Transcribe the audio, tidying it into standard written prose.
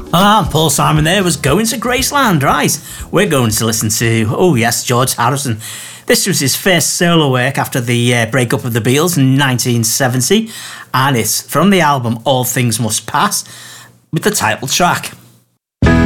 Ah, Paul Simon there was Going to Graceland, right? We're going to listen to, oh yes, George Harrison. This was his first solo work after the breakup of the Beatles in 1970, and it's from the album All Things Must Pass with the title track.